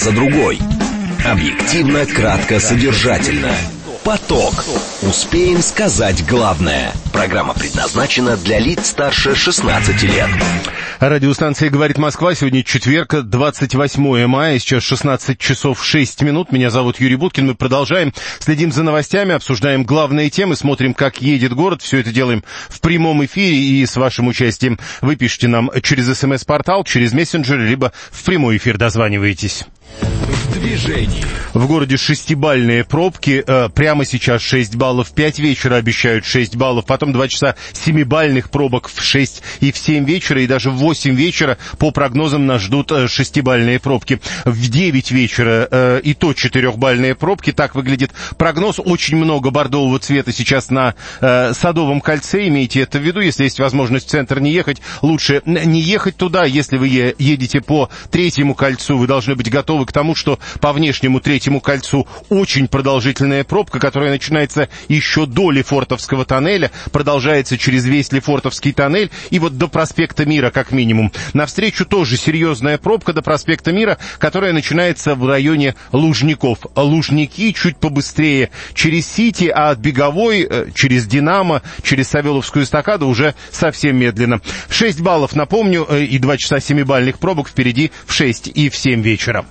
за другой. Объективно, кратко, содержательно. Поток. Успеем сказать главное. Программа предназначена для лиц старше 16 лет. Радиостанция «Говорит Москва». Сегодня четверг, 28 мая, сейчас 16 часов 6 минут. Меня зовут Юрий Буткин. Мы продолжаем, следим за новостями, обсуждаем главные темы, смотрим, как едет город. Все это делаем в прямом эфире и с вашим участием. Вы пишите нам через СМС-портал, через мессенджер, либо в прямой эфир дозваниваетесь. В движении. В городе 6-бальные пробки. Прямо сейчас 6 баллов. В 5 вечера обещают 6 баллов. Потом 2 часа 7-бальных пробок в 6 и в 7 вечера. И даже в 8 вечера по прогнозам нас ждут 6-бальные пробки. В 9 вечера и то 4-бальные пробки. Так выглядит прогноз. Очень много бордового цвета сейчас на Садовом кольце. Имейте это в виду. Если есть возможность в центр не ехать, лучше не ехать туда. Если вы едете по 3-му кольцу, вы должны быть готовы к тому, что по внешнему 3-му кольцу очень продолжительная пробка, которая начинается еще до Лефортовского тоннеля, продолжается через весь Лефортовский тоннель и вот до проспекта Мира как минимум. Навстречу тоже серьезная пробка до проспекта Мира, которая начинается в районе Лужников. Лужники чуть побыстрее через Сити, а от Беговой через Динамо, через Савеловскую эстакаду уже совсем медленно. 6 баллов, напомню, и 2 часа 7-бальных пробок впереди в 6 и в 7 вечера.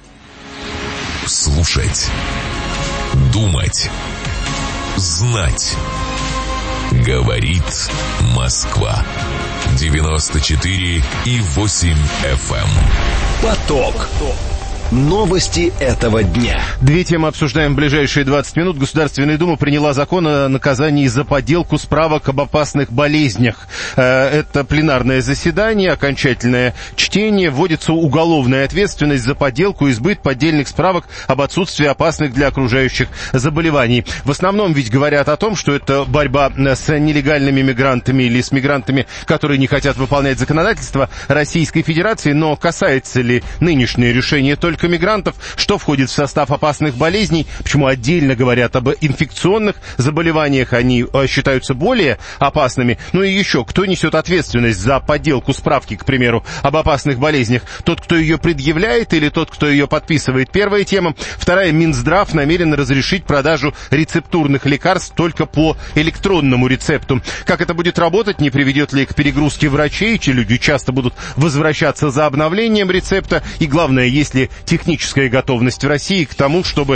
Слушать, думать, знать. Говорит Москва. 94,8 FM. Поток. Новости этого дня. Две темы обсуждаем в ближайшие 20 минут. Государственная Дума приняла закон о наказании за подделку справок об опасных болезнях. Это пленарное заседание, окончательное чтение. Вводится уголовная ответственность за подделку и сбыт поддельных справок об отсутствии опасных для окружающих заболеваний. В основном ведь говорят о том, что это борьба с нелегальными мигрантами или с мигрантами, которые не хотят выполнять законодательство Российской Федерации. Но касается ли нынешнее решение только мигрантов? Что входит в состав опасных болезней? Почему отдельно говорят об инфекционных заболеваниях? Они считаются более опасными. Ну и еще, кто несет ответственность за подделку справки, к примеру, об опасных болезнях? Тот, кто ее предъявляет, или тот, кто ее подписывает? Первая тема. Вторая. Минздрав намерен разрешить продажу рецептурных лекарств только по электронному рецепту. Как это будет работать? Не приведет ли к перегрузке врачей? Люди часто будут возвращаться за обновлением рецепта. И главное, есть ли техническая готовность в России к тому, чтобы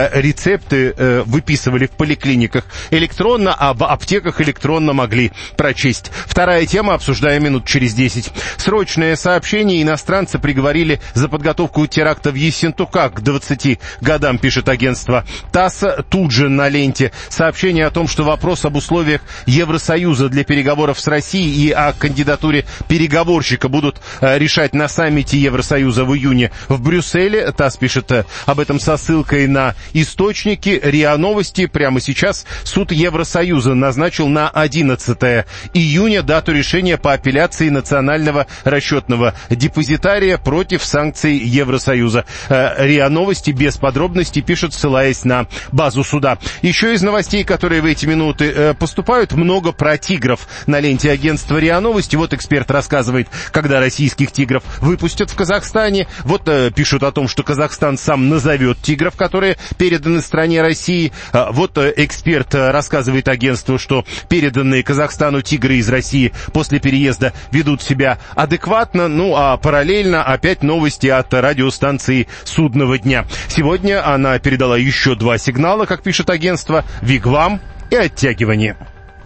рецепты выписывали в поликлиниках электронно, а в аптеках электронно могли прочесть. Вторая тема, обсуждаем минут через 10. Срочное сообщение. Иностранцы приговорили за подготовку теракта в Ессентуках к 20 годам, пишет агентство ТАСС. Тут же на ленте сообщение о том, что вопрос об условиях Евросоюза для переговоров с Россией и о кандидатуре переговорщика будут решать на саммите Евросоюза в июне в Брюсселе. ТАСС пишет об этом со ссылкой на источники. РИА Новости. Прямо сейчас суд Евросоюза назначил на 11 июня дату решения по апелляции Национального расчетного депозитария против санкций Евросоюза. РИА Новости без подробностей пишут, ссылаясь на базу суда. Еще из новостей, которые в эти минуты поступают, много про тигров на ленте агентства РИА Новости. Вот эксперт рассказывает, когда российских тигров выпустят в Казахстане. Вот пишут о том, что Казахстан сам назовет тигров, которые переданы стране России. Вот эксперт рассказывает агентству, что переданные Казахстану тигры из России после переезда ведут себя адекватно. Ну, а параллельно опять новости от радиостанции «Судного дня». Сегодня она передала еще 2 сигнала, как пишет агентство, вигвам и оттягивание.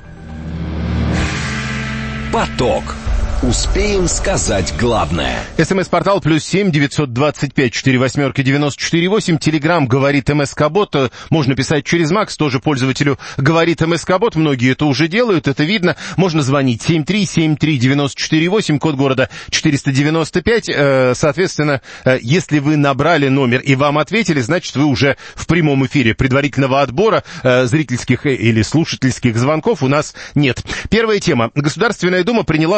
Поток. Успеем сказать главное. СМС-портал +7 925 48 94 8. Телеграм говорит МСК-бот. Можно писать через Макс, тоже пользователю говорит МСК-бот. Многие это уже делают, это видно. Можно звонить 7373948, код города 495. Соответственно, если вы набрали номер и вам ответили, значит, вы уже в прямом эфире. Предварительного отбора зрительских или слушательских звонков у нас нет. Первая тема. Государственная Дума приняла закон о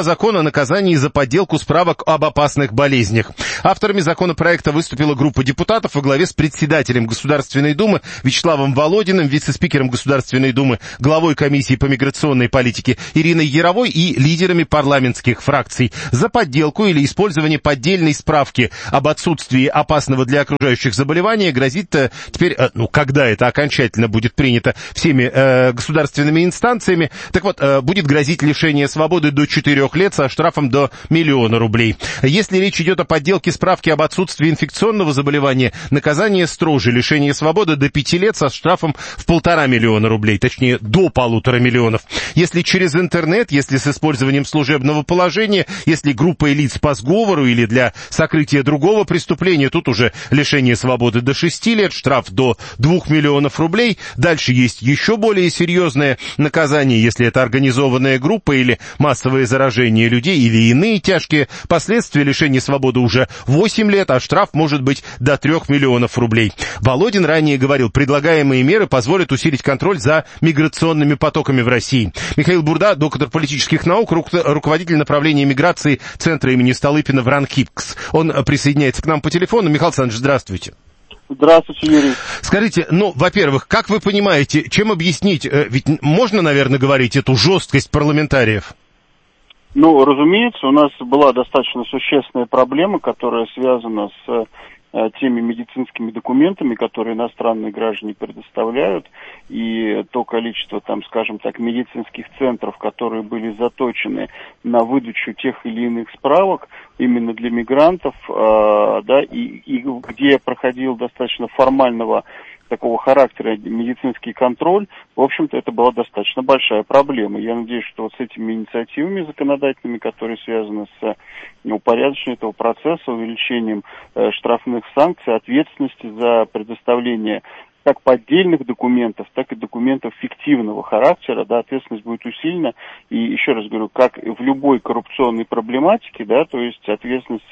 наказании за подделку справок об опасных болезнях. Авторами законопроекта выступила группа депутатов во главе с председателем Государственной Думы Вячеславом Володиным, вице-спикером Государственной Думы, главой комиссии по миграционной политике Ириной Яровой и лидерами парламентских фракций. За подделку или использование поддельной справки об отсутствии опасного для окружающих заболевания грозит теперь, когда это окончательно будет принято всеми государственными инстанциями, так вот, будет грозить лишение свободы до 4 лет со штрафом до 1 000 000 рублей. Если речь идет о подделке справки об отсутствии инфекционного заболевания, наказание строже — лишение свободы до 5 лет со штрафом в 1,5 миллиона рублей, точнее, до 1,5 миллиона. Если через интернет, если с использованием служебного положения, если группой лиц по сговору или для сокрытия другого преступления, тут уже лишение свободы до 6 лет, штраф до 2 миллионов рублей. Дальше есть еще более серьезное наказание, если это организованная группа или массовое заражение людей или иные тяжкие последствия, лишения свободы уже 8 лет, а штраф может быть до 3 миллионов рублей. Володин ранее говорил, предлагаемые меры позволят усилить контроль за миграционными потоками в России. Михаил Бурда, доктор политических наук, руководитель направления миграции Центра имени Столыпина в РАНХИПКС. Он присоединяется к нам по телефону. Михаил Александрович, здравствуйте. Здравствуйте, Юрий. Скажите, во-первых, как вы понимаете, чем объяснить, ведь можно, наверное, говорить, эту жесткость парламентариев? Разумеется, у нас была достаточно существенная проблема, которая связана с теми медицинскими документами, которые иностранные граждане предоставляют, и то количество, медицинских центров, которые были заточены на выдачу тех или иных справок именно для мигрантов, и где проходил достаточно формального такого характера медицинский контроль, в общем-то, это была достаточно большая проблема. Я надеюсь, что вот с этими инициативами законодательными, которые связаны с упорядочением этого процесса, увеличением штрафных санкций, ответственности за предоставление как поддельных документов, так и документов фиктивного характера, ответственность будет усилена. И еще раз говорю, как в любой коррупционной проблематике, то есть ответственность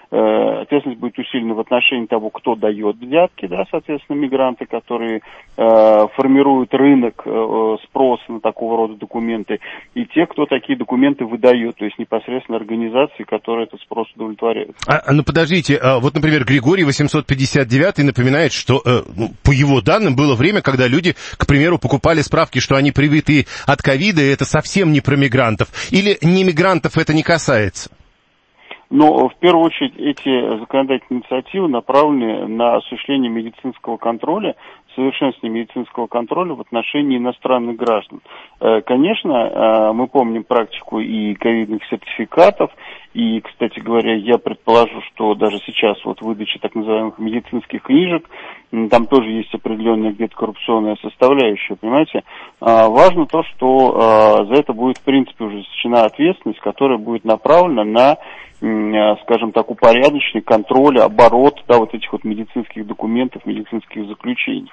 будет усилена в отношении того, кто дает взятки, соответственно, мигранты, которые формируют рынок спроса на такого рода документы, и те, кто такие документы выдает, то есть непосредственно организации, которые этот спрос удовлетворяют. Подождите, например, Григорий 859 напоминает, что по его данным было время, когда люди, к примеру, покупали справки, что они привиты от ковида, и это совсем не про мигрантов. Или не мигрантов это не касается? Но в первую очередь эти законодательные инициативы направлены на осуществление медицинского контроля, совершенствование медицинского контроля в отношении иностранных граждан. Конечно, мы помним практику и ковидных сертификатов, и, кстати говоря, я предположу, что даже сейчас выдача так называемых медицинских книжек, там тоже есть определенная где-то коррупционная составляющая, понимаете. Важно то, что за это будет, в принципе, уже ужесточена ответственность, которая будет направлена на, упорядоченный контроль, оборот, этих медицинских документов, медицинских заключений.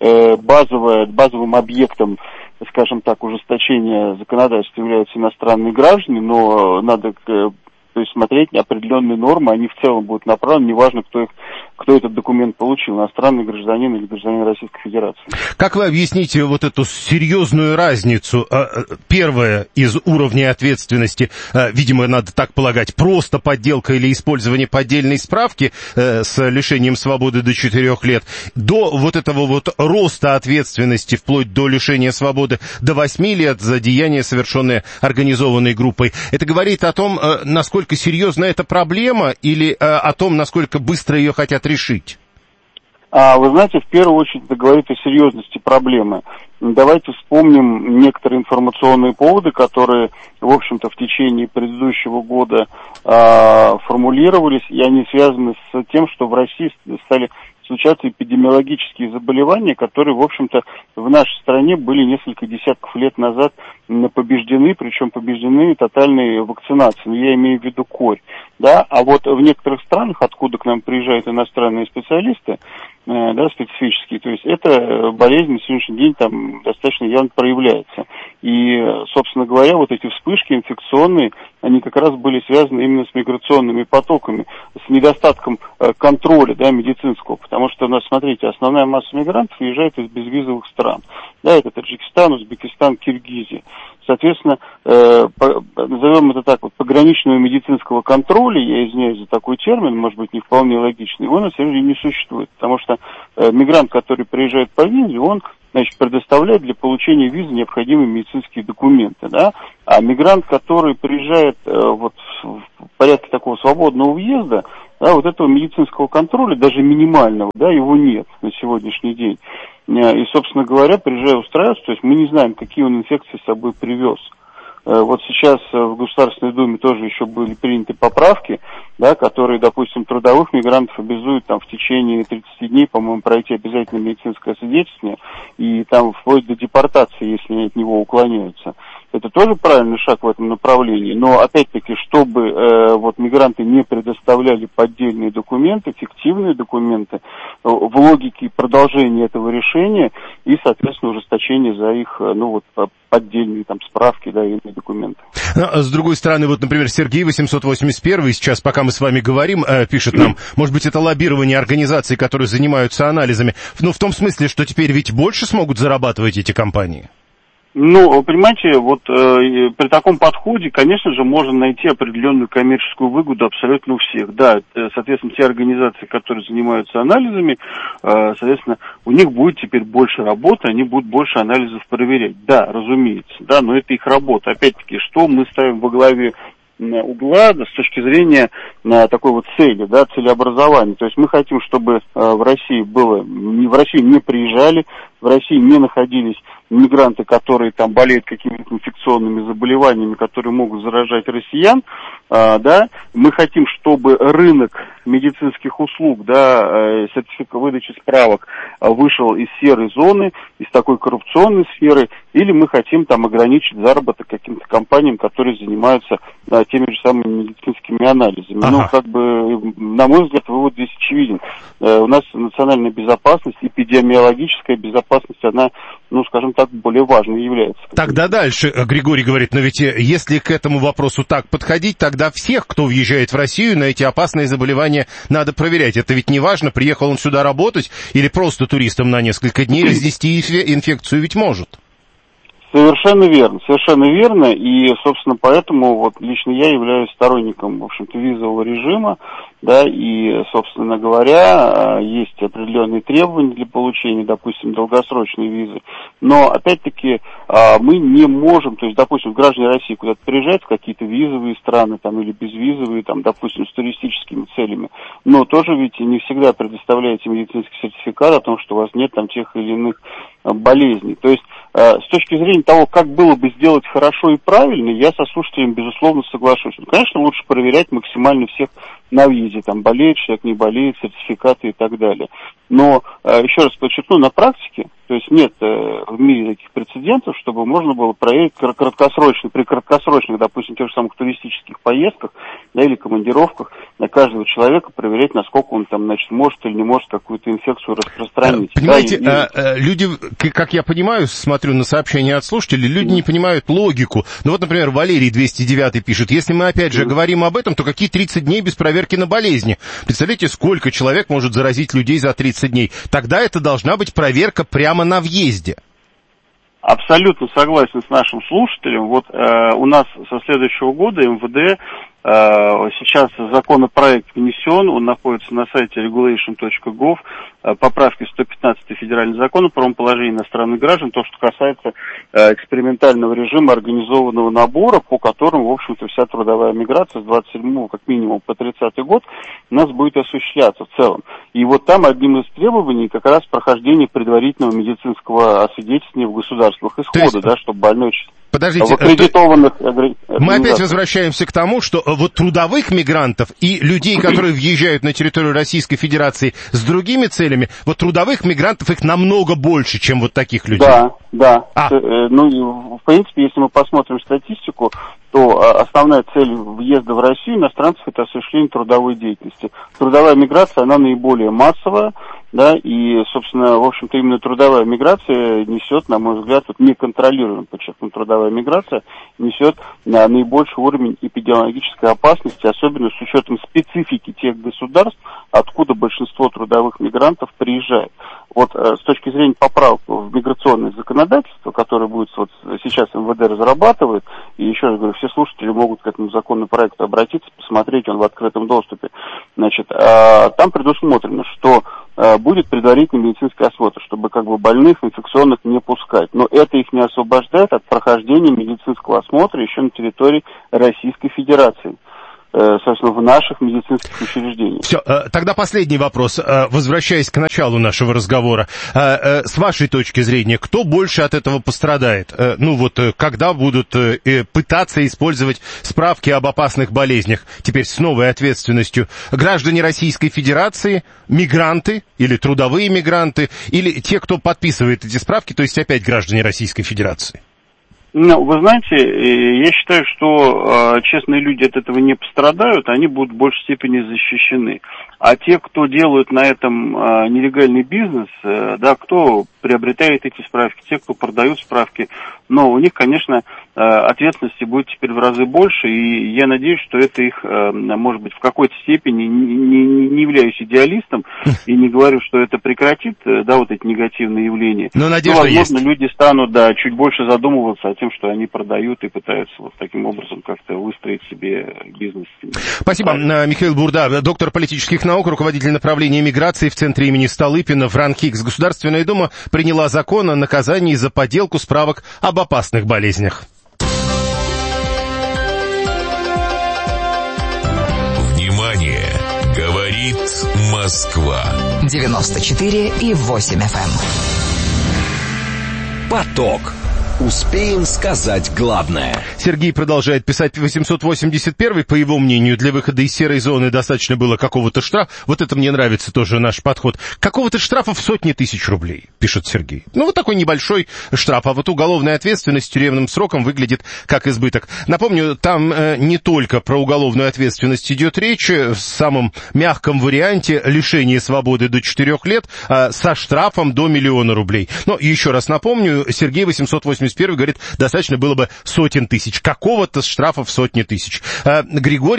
Базовым объектом, ужесточения законодательства являются иностранные граждане, но надо смотреть определенные нормы, они в целом будут направлены, неважно, кто этот документ получил, иностранный гражданин или гражданин Российской Федерации. Как вы объясните эту серьезную разницу? Первое, из уровня ответственности, видимо, надо так полагать, просто подделка или использование поддельной справки с лишением свободы до 4 лет, до этого роста ответственности, вплоть до лишения свободы до 8 лет за деяние, совершенное организованной группой. Это говорит о том, насколько серьезна эта проблема, или о том, насколько быстро ее хотят решить? Вы знаете, в первую очередь это говорит о серьезности проблемы. Давайте вспомним некоторые информационные поводы, которые, в общем-то, в течение предыдущего года формулировались, и они связаны с тем, что в России стали случаться эпидемиологические заболевания, которые, в общем-то, в нашей стране были несколько десятков лет назад побеждены, причем побеждены тотальной вакцинацией. Я имею в виду корь. А в некоторых странах, откуда к нам приезжают иностранные специалисты, специфические, то есть эта болезнь на сегодняшний день там достаточно явно проявляется. И, собственно говоря, эти вспышки инфекционные, они как раз были связаны именно с миграционными потоками, с недостатком контроля медицинского, потому что у нас, смотрите, основная масса мигрантов уезжает из безвизовых стран. да, это Таджикистан, Узбекистан, Киргизия. Соответственно, назовем это так, вот, пограничного медицинского контроля, я извиняюсь за такой термин, может быть, не вполне логичный, его на самом деле не существует, потому что мигрант, который приезжает по визе, он, значит, предоставляет для получения визы необходимые медицинские документы, да, а мигрант, который приезжает вот в порядке такого свободного въезда, да, вот этого медицинского контроля, даже минимального, да, его нет на сегодняшний день. И, собственно говоря, приезжая устраиваться, то есть мы не знаем, какие он инфекции с собой привез. Вот сейчас в Государственной Думе тоже еще были приняты поправки, да, которые, допустим, трудовых мигрантов обязуют там в течение 30 дней, по-моему, пройти обязательно медицинское свидетельствование, и там вплоть до депортации, если они от него уклоняются. Это тоже правильный шаг в этом направлении, но опять-таки, чтобы вот мигранты не предоставляли поддельные документы, фиктивные документы, в логике продолжения этого решения и, соответственно, ужесточения за их, ну вот, поддельные там справки, да, и иные документы. А с другой стороны, вот, например, Сергей 881 сейчас, пока мы с вами говорим, пишет нам, может быть, это лоббирование организаций, которые занимаются анализами, ну, в том смысле, что теперь ведь больше смогут зарабатывать эти компании? Ну, понимаете, вот при таком подходе, конечно же, можно найти определенную коммерческую выгоду абсолютно у всех. Да, соответственно, те организации, которые занимаются анализами, соответственно, у них будет теперь больше работы, они будут больше анализов проверять. Да, разумеется, да, но это их работа. Опять-таки, что мы ставим во главе угла, да, с точки зрения такой вот цели, да, целеобразования. То есть мы хотим, чтобы в России не приезжали, в России не находились мигранты, которые там болеют какими-то инфекционными заболеваниями, которые могут заражать россиян, да, мы хотим, чтобы рынок медицинских услуг, да, выдачи справок вышел из серой зоны, из такой коррупционной сферы, или мы хотим там ограничить заработок каким-то компаниям, которые занимаются теми же самыми медицинскими анализами. Ага. Ну, как бы, на мой взгляд, вывод здесь очевиден. У нас национальная безопасность, эпидемиологическая безопасность, она, ну, скажем так, более важной является. Тогда дальше Григорий говорит, но ведь если к этому вопросу так подходить, тогда всех, кто въезжает в Россию, на эти опасные заболевания надо проверять. Это ведь не важно, приехал он сюда работать или просто туристом на несколько дней, разнести инфекцию ведь может. Совершенно верно, и, собственно, поэтому вот лично я являюсь сторонником, в общем-то, визового режима, да, и, собственно говоря, есть определенные требования для получения, допустим, долгосрочной визы, но, опять-таки, мы не можем, то есть, допустим, граждане России куда-то приезжают в какие-то визовые страны, там, или безвизовые, там, допустим, с туристическими целями, но тоже ведь не всегда предоставляете медицинский сертификат о том, что у вас нет там тех или иных болезней, то есть, с точки зрения того, как было бы сделать хорошо и правильно, я со слушателем, безусловно, соглашусь. Ну, конечно, лучше проверять максимально всех на въезде, там, болеет человек, не болеет, сертификаты и так далее. Но, еще раз подчеркну, на практике, то есть нет в мире таких прецедентов, чтобы можно было проверить при краткосрочных, допустим, тех же самых туристических поездках, да, или командировках, на каждого человека проверять, насколько он там, значит, может или не может какую-то инфекцию распространить. Понимаете, да, люди, как я понимаю, смотрю на сообщения от слушателей, люди не понимают логику. Ну вот, например, Валерий 209 пишет, если мы опять же говорим об этом, то какие 30 дней без проверки на болезни? Представляете, сколько человек может заразить людей за 30 дней? Тогда это должна быть проверка прямо на въезде. Абсолютно согласен с нашим слушателем. Вот у нас со следующего года МВД сейчас законопроект внесен, он находится на сайте regulation.gov, поправки 115 федеральный закон о правоположении иностранных граждан, то, что касается экспериментального режима организованного набора, по которому, в общем-то, вся трудовая миграция с 27 как минимум по 30 год у нас будет осуществляться в целом. И вот там одним из требований как раз прохождение предварительного медицинского освидетельствования в государствах исхода, да, чтобы больной... Подождите, мы опять возвращаемся к тому, что вот трудовых мигрантов и людей, которые въезжают на территорию Российской Федерации с другими целями, вот трудовых мигрантов их намного больше, чем вот таких людей. Да. Ну, в принципе, если мы посмотрим статистику, то основная цель въезда в Россию иностранцев – это осуществление трудовой деятельности. Трудовая миграция, она наиболее массовая, да, и, собственно, в общем-то, именно трудовая миграция несет, на мой взгляд, вот неконтролируемая, подчеркну, трудовая миграция несет наибольший уровень эпидемиологической опасности, особенно с учетом специфики тех государств, откуда большинство трудовых мигрантов приезжает. Вот с точки зрения поправок в миграционное законодательство, которое будет вот сейчас МВД разрабатывает, и еще раз говорю, все слушатели могут к этому законопроекту обратиться, посмотреть, он в открытом доступе. Значит, там предусмотрено, что будет предварительный медицинский осмотр, чтобы как бы больных инфекционных не пускать. Но это их не освобождает от прохождения медицинского осмотра еще на территории Российской Федерации. Собственно, в наших медицинских учреждениях. Все, тогда последний вопрос, возвращаясь к началу нашего разговора. С вашей точки зрения, кто больше от этого пострадает? Ну вот, когда будут пытаться использовать справки об опасных болезнях, теперь с новой ответственностью, граждане Российской Федерации, мигранты или трудовые мигранты, или те, кто подписывает эти справки, то есть опять граждане Российской Федерации? Ну, вы знаете, я считаю, что честные люди от этого не пострадают, они будут в большей степени защищены. А те, кто делают на этом нелегальный бизнес, да, кто приобретает эти справки, те, кто продают справки, но у них, конечно, ответственности будет теперь в разы больше, и я надеюсь, что это их, может быть, в какой-то степени, не являюсь идеалистом, и не говорю, что это прекратит, да, вот эти негативные явления. Но надежда возможно, есть. Люди станут, да, чуть больше задумываться о том, что они продают и пытаются вот таким образом как-то выстроить себе бизнес. Спасибо. Михаил Бурда, доктор политических наук, руководитель направления миграции в Центре имени Столыпина в РАНХИКС. Государственная Дума приняла закон о наказании за подделку справок об опасных болезнях. Внимание! Говорит Москва. 94,8 FM. Поток. Успеем сказать главное. Сергей продолжает писать. 881, по его мнению, для выхода из серой зоны достаточно было какого-то штрафа. Вот это мне нравится тоже наш подход. Какого-то штрафа в сотни тысяч рублей, пишет Сергей. Ну, вот такой небольшой штраф. А вот уголовная ответственность с тюремным сроком выглядит как избыток. Напомню, там не только про уголовную ответственность идет речь. В самом мягком варианте лишение свободы до 4 лет со штрафом до 1 000 000 рублей. Но еще раз напомню, Сергей 881 говорит, достаточно было бы сотен тысяч. Какого-то штрафа в сотни тысяч. Григорий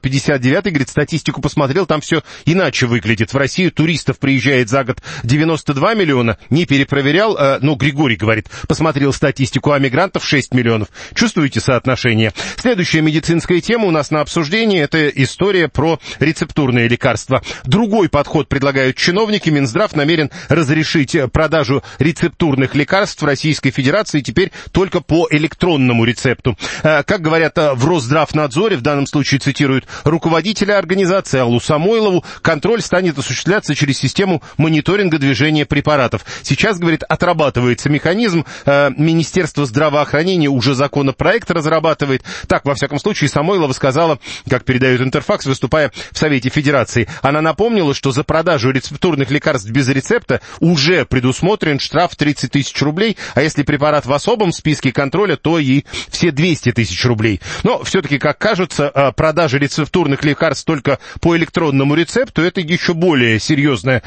859 говорит, статистику посмотрел, там все иначе выглядит. В Россию туристов приезжает за год 92 миллиона, не перепроверял, но Григорий говорит, посмотрел статистику, а мигрантов 6 миллионов. Чувствуете соотношение? Следующая медицинская тема у нас на обсуждении, это история про рецептурные лекарства. Другой подход предлагают чиновники. Минздрав намерен разрешить продажу рецептурных лекарств в Российской Федерации теперь только по электронному рецепту. Как говорят в Росздравнадзоре, в данном случае цитируют руководителя организации Аллу Самойлову, контроль станет осуществляться через систему мониторинга движения препаратов. Сейчас, говорит, отрабатывается механизм, Министерство здравоохранения уже законопроект разрабатывает. Так, во всяком случае, Самойлова сказала, как передает Интерфакс, выступая в Совете Федерации. Она напомнила, что за продажу рецептурных лекарств без рецепта уже предусмотрен штраф 30 тысяч рублей, а если препарат в особом списке контроля, то и все 200 тысяч рублей. Но все-таки, как кажется, продажа рецептурных лекарств только по электронному рецепту — это еще более серьезное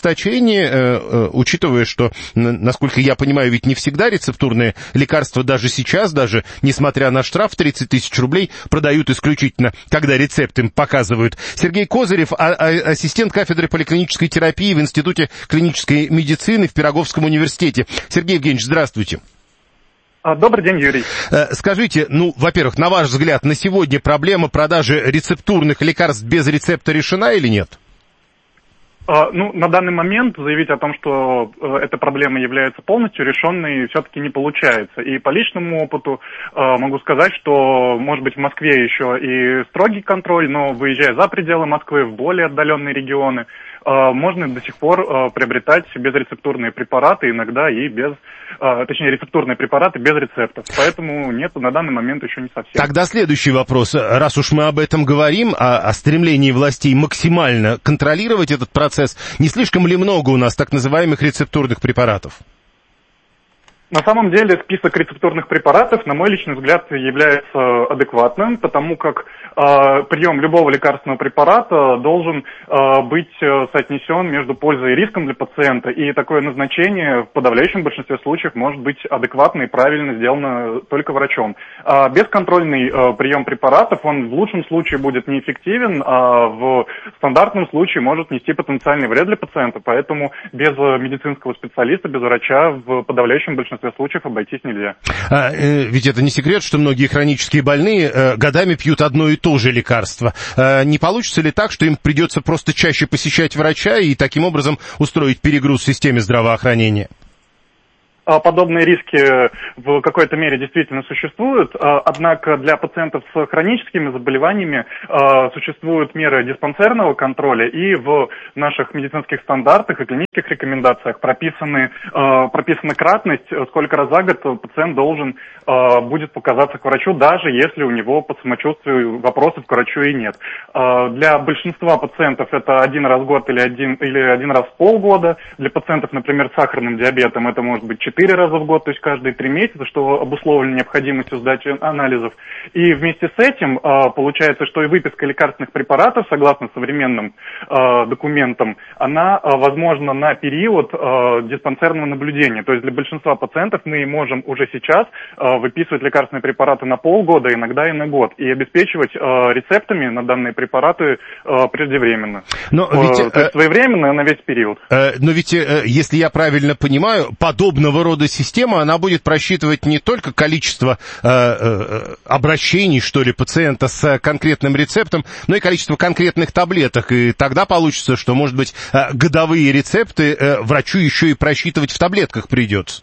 ужесточение, учитывая, что, насколько я понимаю, ведь не всегда рецептурные лекарства даже сейчас, даже несмотря на штраф 30 тысяч рублей, продают исключительно, когда рецепт им показывают. Сергей Козырев, ассистент кафедры поликлинической терапии в Институте клинической медицины в Пироговском университете. Сергей Евгеньевич, здравствуйте. Добрый день, Юрий. Скажите, во-первых, на ваш взгляд, на сегодня проблема продажи рецептурных лекарств без рецепта решена или нет? На данный момент заявить о том, что эта проблема является полностью решенной, все-таки не получается. И по личному опыту могу сказать, что, может быть, в Москве еще и строгий контроль, но выезжая за пределы Москвы, в более отдаленные регионы, можно до сих пор приобретать безрецептурные препараты, иногда и рецептурные препараты без рецептов. Поэтому нет, на данный момент еще не совсем. Тогда следующий вопрос. Раз уж мы об этом говорим, о стремлении властей максимально контролировать этот процесс, не слишком ли много у нас так называемых рецептурных препаратов? На самом деле список рецептурных препаратов, на мой личный взгляд, является адекватным, потому как прием любого лекарственного препарата должен быть соотнесен между пользой и риском для пациента, и такое назначение в подавляющем большинстве случаев может быть адекватно и правильно сделано только врачом. Бесконтрольный прием препаратов, он в лучшем случае будет неэффективен, а в стандартном случае может нести потенциальный вред для пациента, поэтому без медицинского специалиста, без врача в подавляющем большинстве случаев обойтись нельзя. Ведь это не секрет, что многие хронические больные годами пьют одно и то же лекарство. Не получится ли так, что им придется просто чаще посещать врача и таким образом устроить перегруз в системе здравоохранения? Подобные риски в какой-то мере действительно существуют, однако для пациентов с хроническими заболеваниями существуют меры диспансерного контроля, и в наших медицинских стандартах и клинических рекомендациях прописана кратность, сколько раз за год пациент должен будет показаться к врачу, даже если у него по самочувствию вопросов к врачу и нет. Для большинства пациентов это один раз в год или один раз в полгода. Для пациентов, например, с сахарным диабетом это может быть 4 раза в год, то есть каждые 3 месяца, что обусловлено необходимостью сдачи анализов. И вместе с этим получается, что и выписка лекарственных препаратов, согласно современным документам, она возможна на период диспансерного наблюдения. То есть для большинства пациентов мы можем уже сейчас выписывать лекарственные препараты на полгода, иногда и на год, и обеспечивать рецептами на данные препараты преждевременно. То есть своевременно на весь период. Но ведь, если я правильно понимаю, подобного рода система, она будет просчитывать не только количество обращений, что ли, пациента с конкретным рецептом, но и количество конкретных таблеток. И тогда получится, что, может быть, годовые рецепты врачу еще и просчитывать в таблетках придется.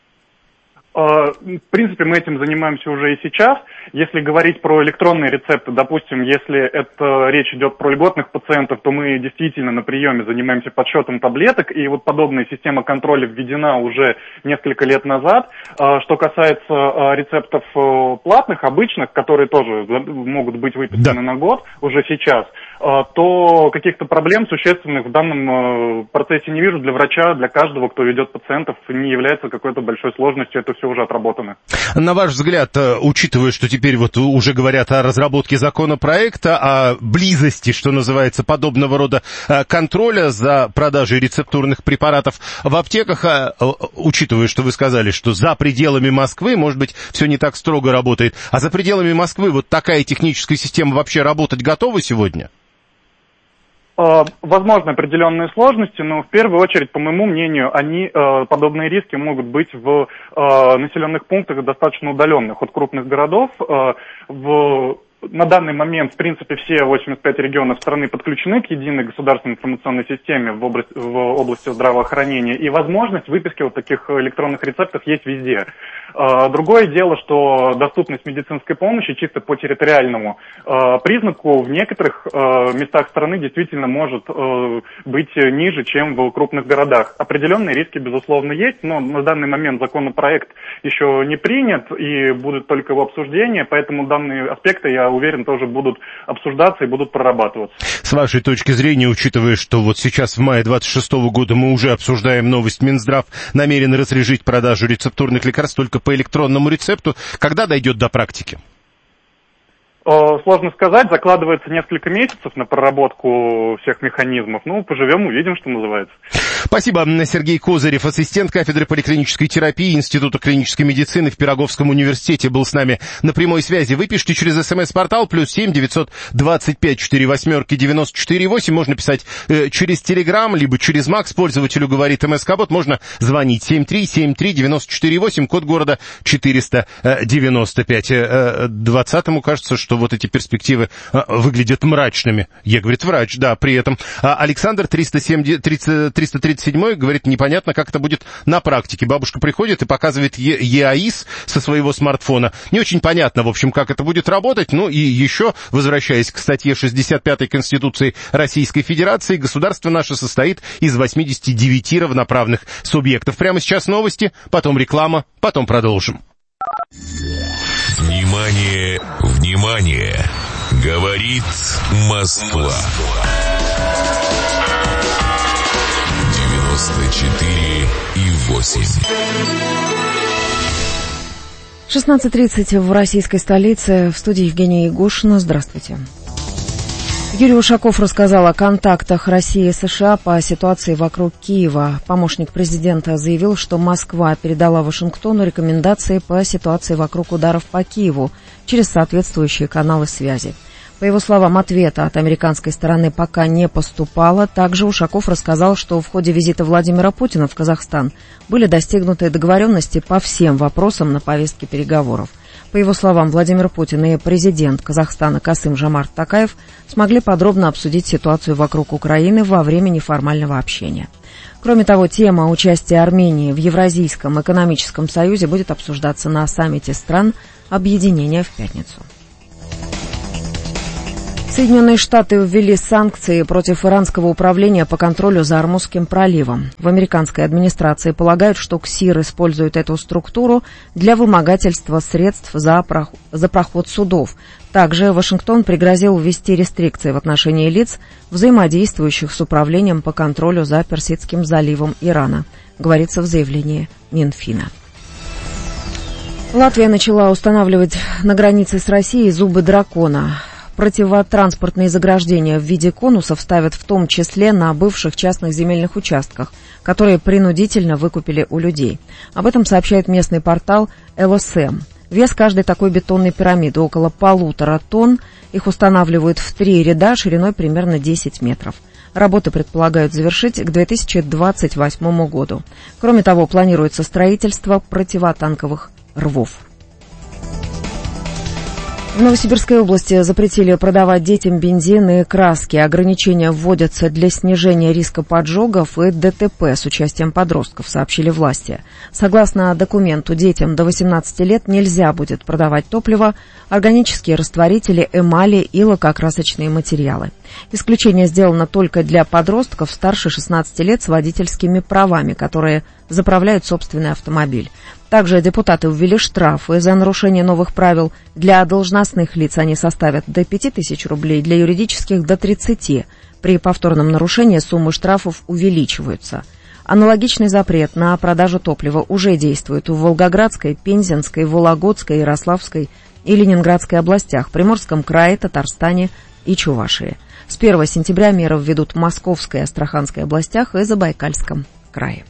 В принципе, мы этим занимаемся уже и сейчас. Если говорить про электронные рецепты, допустим, если это речь идет про льготных пациентов, то мы действительно на приеме занимаемся подсчетом таблеток, и вот подобная система контроля введена уже несколько лет назад. Что касается рецептов платных, обычных, которые тоже могут быть выписаны на год уже сейчас, то каких-то проблем существенных в данном процессе не вижу. Для врача, для каждого, кто ведет пациентов, не является какой-то большой сложностью, это все уже отработано. На ваш взгляд, учитывая, что теперь вот уже говорят о разработке законопроекта, о близости, что называется, подобного рода контроля за продажей рецептурных препаратов в аптеках, учитывая, что вы сказали, что за пределами Москвы, может быть, все не так строго работает, а за пределами Москвы вот такая техническая система вообще работать готова сегодня? Возможны определенные сложности, но в первую очередь, по моему мнению, подобные риски могут быть в населенных пунктах достаточно удаленных от крупных городов. На данный момент, в принципе, все 85 регионов страны подключены к единой государственной информационной системе в области здравоохранения, и возможность выписки вот таких электронных рецептов есть везде. Другое дело, что доступность медицинской помощи чисто по территориальному признаку в некоторых местах страны действительно может быть ниже, чем в крупных городах. Определенные риски, безусловно, есть, но на данный момент законопроект еще не принят и будет только его обсуждение, поэтому данные аспекты, я уверен, тоже будут обсуждаться и будут прорабатываться. С вашей точки зрения, учитывая, что вот сейчас в мае 26 года мы уже обсуждаем новость, Минздрав намерен разрешить продажу рецептурных лекарств только по электронному рецепту, когда дойдет до практики? Сложно сказать, закладывается несколько месяцев на проработку всех механизмов. Поживем, увидим, что называется. Спасибо. Сергей Козырев, ассистент кафедры поликлинической терапии Института клинической медицины в Пироговском университете, был с нами на прямой связи. Вы пишите через СМС-портал +7 925 48 94 8. Можно писать через Телеграм, либо через Макс. Пользователю говорит МСК-бот. Можно звонить 7373 94 8, код города 495. 20-му кажется, что вот эти перспективы выглядят мрачными. Говорит врач, да, при этом. Александр 337 говорит, непонятно, как это будет на практике. Бабушка приходит и показывает ЕАИС со своего смартфона. Не очень понятно, в общем, как это будет работать. И еще, возвращаясь к статье 65 Конституции Российской Федерации, государство наше состоит из 89 равноправных субъектов. Прямо сейчас новости, потом реклама, потом продолжим. Внимание, внимание! Говорит Москва. 94,8. 16:30 в российской столице. В студии Евгения Ягушина. Здравствуйте. Юрий Ушаков рассказал о контактах России и США по ситуации вокруг Киева. Помощник президента заявил, что Москва передала Вашингтону рекомендации по ситуации вокруг ударов по Киеву через соответствующие каналы связи. По его словам, ответа от американской стороны пока не поступало. Также Ушаков рассказал, что в ходе визита Владимира Путина в Казахстан были достигнуты договоренности по всем вопросам на повестке переговоров. По его словам, Владимир Путин и президент Казахстана Касым-Жомарт Токаев смогли подробно обсудить ситуацию вокруг Украины во время неформального общения. Кроме того, тема участия Армении в Евразийском экономическом союзе будет обсуждаться на саммите стран объединения в пятницу. Соединенные Штаты ввели санкции против иранского управления по контролю за Ормузским проливом. В американской администрации полагают, что КСИР использует эту структуру для вымогательства средств за проход судов. Также Вашингтон пригрозил ввести рестрикции в отношении лиц, взаимодействующих с управлением по контролю за Персидским заливом Ирана, говорится в заявлении Минфина. Латвия начала устанавливать на границе с Россией зубы дракона. Противотранспортные заграждения в виде конусов ставят в том числе на бывших частных земельных участках, которые принудительно выкупили у людей. Об этом сообщает местный портал ЛСМ. Вес каждой такой бетонной пирамиды около 1,5 тонн. Их устанавливают в 3 ряда шириной примерно 10 метров. Работы предполагают завершить к 2028 году. Кроме того, планируется строительство противотанковых рвов. В Новосибирской области запретили продавать детям бензин и краски. Ограничения вводятся для снижения риска поджогов и ДТП с участием подростков, сообщили власти. Согласно документу, детям до 18 лет нельзя будет продавать топливо, органические растворители, эмали и лакокрасочные материалы. Исключение сделано только для подростков старше 16 лет с водительскими правами, которые заправляют собственный автомобиль. Также депутаты ввели штрафы за нарушение новых правил. Для должностных лиц они составят до 5000 рублей, для юридических до 30. При повторном нарушении суммы штрафов увеличиваются. Аналогичный запрет на продажу топлива уже действует в Волгоградской, Пензенской, Вологодской, Ярославской и Ленинградской областях, Приморском крае, Татарстане и Чувашии. С 1 сентября меры введут в Московской и Астраханской областях и Забайкальском крае.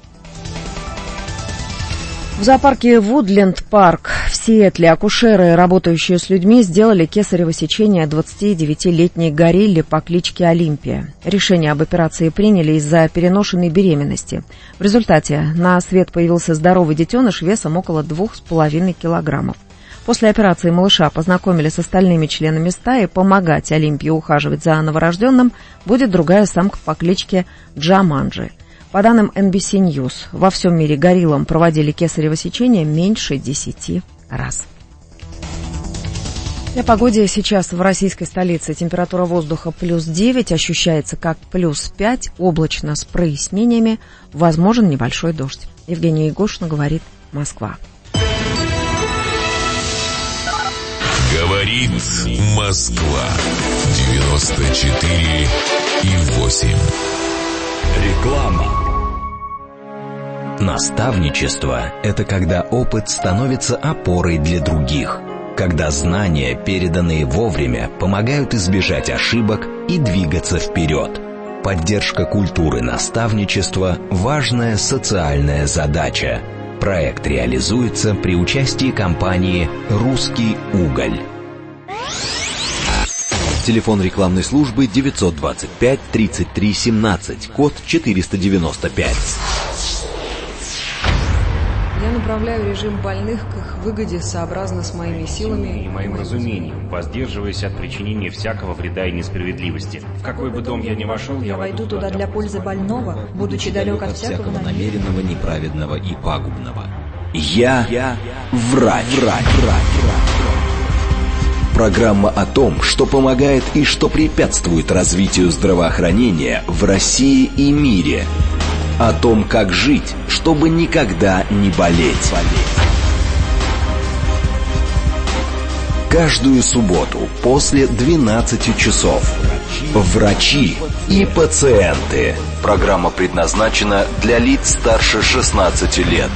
В зоопарке Вудленд-парк в Сиэтле акушеры, работающие с людьми, сделали кесарево сечение 29-летней горилле по кличке Олимпия. Решение об операции приняли из-за переношенной беременности. В результате на свет появился здоровый детеныш весом около 2,5 килограммов. После операции малыша познакомили с остальными членами стаи. Помогать Олимпии ухаживать за новорожденным будет другая самка по кличке Джаманджи. По данным NBC News, во всем мире гориллам проводили кесарево сечение меньше 10 раз. Для погоды сейчас в российской столице температура воздуха +9, ощущается как +5, облачно с прояснениями, возможен небольшой дождь. Евгения Ягушина, говорит Москва. Говорит Москва. 94,8. Реклама. Наставничество – это когда опыт становится опорой для других, когда знания, переданные вовремя, помогают избежать ошибок и двигаться вперед. Поддержка культуры наставничества – важная социальная задача. Проект реализуется при участии компании «Русский уголь». Телефон рекламной службы 925 33 17, код 495. Я направляю режим больных к их выгоде сообразно с моими силами и моим разумением, воздерживаясь от причинения всякого вреда и несправедливости. В какой бы дом я ни вошел, я войду туда для пользы больного, будучи далек от всякого намеренного, неправедного и пагубного. Я врач. Программа о том, что помогает и что препятствует развитию здравоохранения в России и мире. О том, как жить, чтобы никогда не болеть. Каждую субботу после 12 часов. Врачи и пациенты. Программа предназначена для лиц старше 16 лет.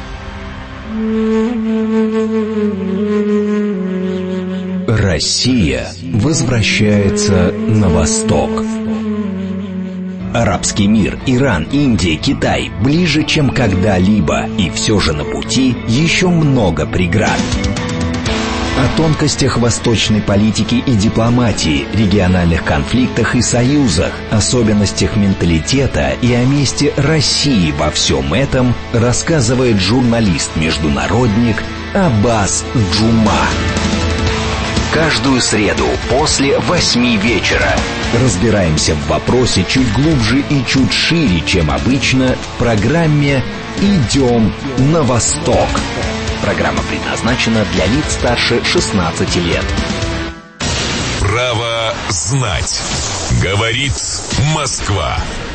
Россия возвращается на восток. Арабский мир, Иран, Индия, Китай ближе, чем когда-либо, и все же на пути еще много преград. О тонкостях восточной политики и дипломатии, региональных конфликтах и союзах, особенностях менталитета и о месте России во всем этом рассказывает журналист-международник Аббас Джума. Каждую среду после 8 вечера разбираемся в вопросе чуть глубже и чуть шире, чем обычно, в программе «Идем на восток». Программа предназначена для лиц старше 16 лет. Право знать. Говорит Москва.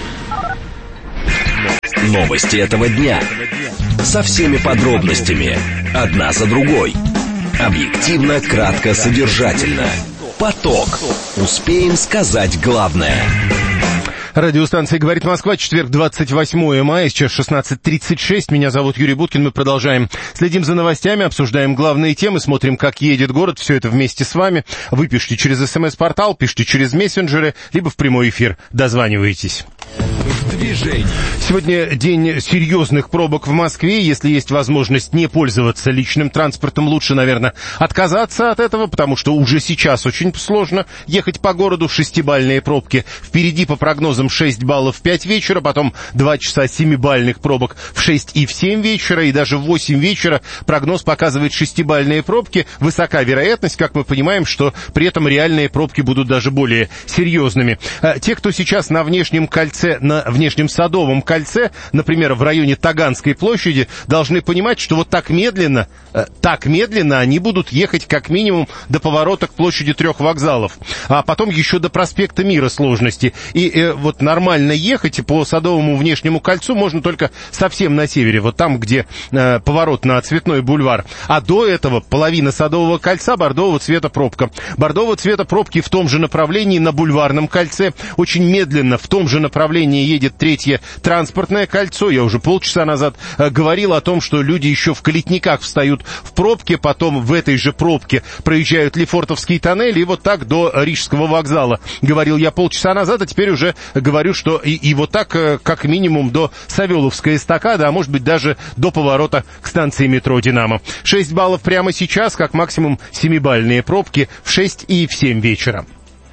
Новости этого дня. Со всеми подробностями. Одна за другой. Объективно, кратко, содержательно. Поток. Успеем сказать главное. Радиостанция «Говорит Москва», четверг, 28 мая, сейчас 16:36. Меня зовут Юрий Буткин, мы продолжаем. Следим за новостями, обсуждаем главные темы, смотрим, как едет город. Все это вместе с вами. Вы пишите через СМС-портал, пишите через мессенджеры, либо в прямой эфир. Дозванивайтесь. Движение. Сегодня день серьезных пробок в Москве. Если есть возможность не пользоваться личным транспортом, лучше, наверное, отказаться от этого, потому что уже сейчас очень сложно ехать по городу. 6-бальные пробки. Впереди, по прогнозам, 6 баллов в 5 вечера, потом 2 часа 7-бальных пробок в 6 и в 7 вечера, и даже в 8 вечера прогноз показывает 6-бальные пробки. Высока вероятность, как мы понимаем, что при этом реальные пробки будут даже более серьезными. Те, кто сейчас на внешнем кольце, на внешнем Садовом кольце, например, в районе Таганской площади, должны понимать, что вот так медленно они будут ехать как минимум до поворота к площади 3 вокзалов, а потом еще до проспекта Мира сложности. И вот нормально ехать по Садовому внешнему кольцу можно только совсем на севере, вот там, где поворот на Цветной бульвар. А до этого половина Садового кольца бордового цвета пробка. Бордового цвета пробки в том же направлении на Бульварном кольце. Очень медленно в том же направлении едет 3-е транспортное кольцо. Я уже полчаса назад говорил о том, что люди еще в Калитниках встают в пробке, потом в этой же пробке проезжают Лефортовский тоннель, и вот так до Рижского вокзала. Говорил я полчаса назад, а теперь уже говорю, что и вот так как минимум до Савеловской эстакады, а может быть даже до поворота к станции метро «Динамо». 6 баллов прямо сейчас, как максимум 7-бальные пробки в 6 и в 7 вечера.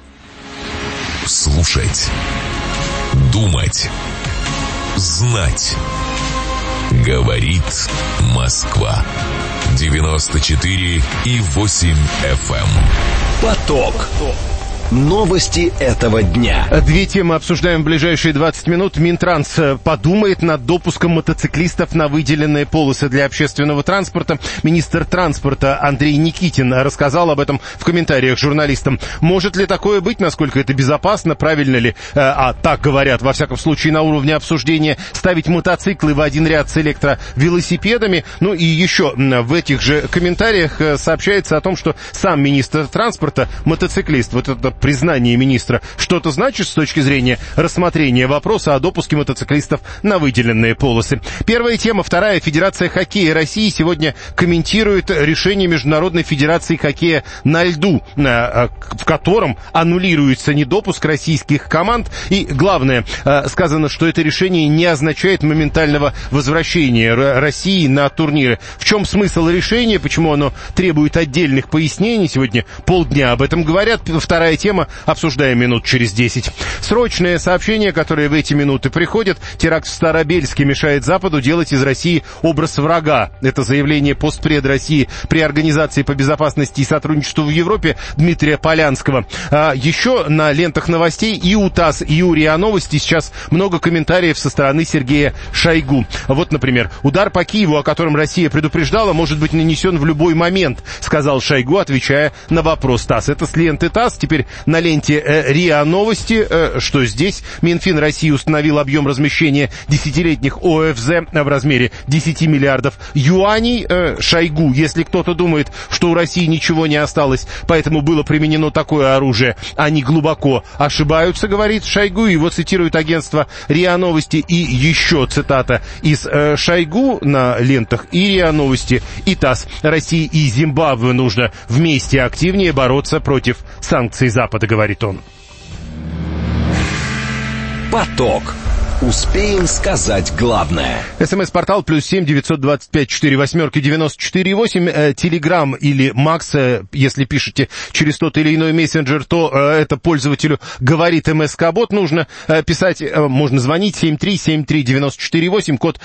Слушать. Думать. Знать. Говорит Москва. 94,8 FM. Поток. Новости этого дня. Две темы обсуждаем в ближайшие 20 минут. Минтранс подумает над допуском мотоциклистов на выделенные полосы для общественного транспорта. Министр транспорта Андрей Никитин рассказал об этом в комментариях журналистам. Может ли такое быть? Насколько это безопасно? Правильно ли, а так говорят, во всяком случае, на уровне обсуждения, ставить мотоциклы в один ряд с электровелосипедами? Ну и еще в этих же комментариях сообщается о том, что сам министр транспорта, мотоциклист, вот это признание министра что-то значит с точки зрения рассмотрения вопроса о допуске мотоциклистов на выделенные полосы. Первая тема. Вторая. Федерация хоккея России сегодня комментирует решение Международной федерации хоккея на льду, в котором аннулируется недопуск российских команд. И главное, сказано, что это решение не означает моментального возвращения России на турниры. В чем смысл решения? Почему оно требует отдельных пояснений? Сегодня полдня об этом говорят. Вторая тема. Обсуждаем минут через 10. Срочное сообщение, которое в эти минуты приходит. Теракт в Старобельске мешает Западу делать из России образ врага. Это заявление постпред России при Организации по безопасности и сотрудничеству в Европе Дмитрия Полянского. Еще на лентах новостей и у ТАСС, и у РИА Новости сейчас много комментариев со стороны Сергея Шойгу. Вот, например, удар по Киеву, о котором Россия предупреждала, может быть нанесен в любой момент, сказал Шойгу, отвечая на вопрос ТАСС. Это с ленты ТАСС. Теперь на ленте РИА Новости, что здесь Минфин России установил объем размещения десятилетних ОФЗ в размере 10 миллиардов юаней. Шойгу, если кто-то думает, что у России ничего не осталось, поэтому было применено такое оружие, они глубоко ошибаются, говорит Шойгу. Его цитирует агентство РИА Новости. И еще цитата из Шойгу на лентах и РИА Новости, и ТАСС. России и Зимбабве нужно вместе активнее бороться против санкций Запада, говорит он. Поток. Успеем сказать главное. СМС-портал +7 925 48 94 8. Телеграм или Макс, если пишете через тот или иной мессенджер, то это пользователю говорит МСК-бот. Нужно писать, можно звонить 7373948, код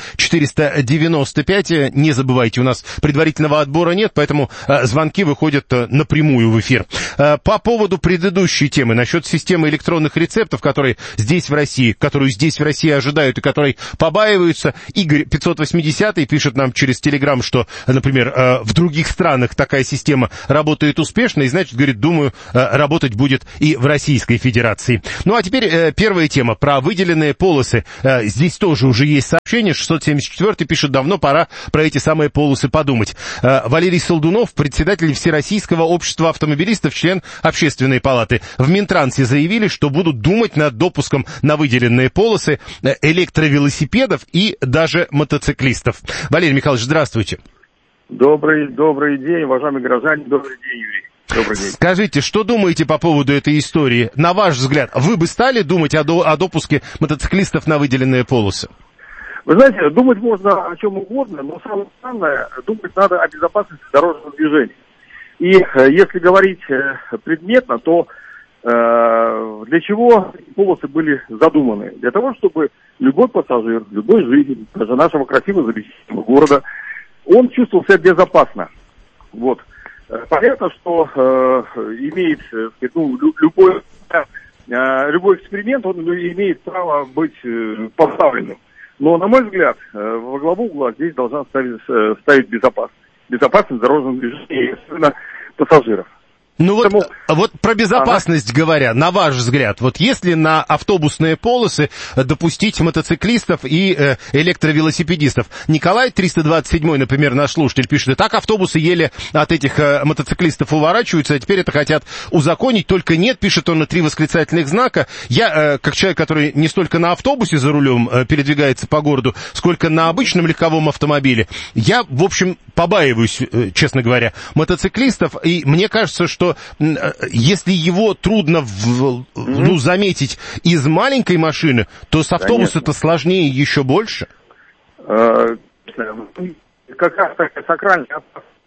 495. Не забывайте, у нас предварительного отбора нет, поэтому звонки выходят напрямую в эфир. По поводу предыдущей темы, насчет системы электронных рецептов, которую здесь в России ожидают и которые побаиваются. Игорь 580 пишет нам через Телеграм, что, например, в других странах такая система работает успешно, и, значит, говорит, думаю, работать будет и в Российской Федерации. Ну, а теперь первая тема про выделенные полосы. Здесь тоже уже есть сообщение. 674 пишет, давно пора про эти самые полосы подумать. Валерий Солдунов, председатель Всероссийского общества автомобилистов, член Общественной палаты. В Минтрансе заявили, что будут думать над допуском на выделенные полосы электровелосипедов и даже мотоциклистов. Валерий Михайлович, здравствуйте. Добрый день, уважаемые граждане, добрый день, Юрий. Добрый день. Скажите, что думаете по поводу этой истории? На ваш взгляд, вы бы стали думать о допуске мотоциклистов на выделенные полосы? Вы знаете, думать можно о чем угодно, но самое главное, думать надо о безопасности дорожного движения. И если говорить предметно, то для чего полосы были задуманы? Для того, чтобы любой пассажир, любой житель, даже нашего красивого замечательного города, он чувствовал себя безопасно. Вот. Понятно, что имеет, любой эксперимент, он имеет право быть поставленным. Но, на мой взгляд, во главу угла здесь должна ставить безопасность дорожного движения, особенно пассажиров. Ну вот про безопасность говоря, на ваш взгляд, вот если на автобусные полосы допустить мотоциклистов и электровелосипедистов? Николай 327, например, наш слушатель пишет, и так автобусы еле от этих мотоциклистов уворачиваются, а теперь это хотят узаконить, только нет, пишет он на 3 восклицательных знака. Я, как человек, который не столько на автобусе за рулем передвигается по городу, сколько на обычном легковом автомобиле, я, в общем, побаиваюсь, честно говоря, мотоциклистов, и мне кажется, что если его трудно заметить из маленькой машины, то с автобуса-то сложнее еще больше. Как раз такая сакральная.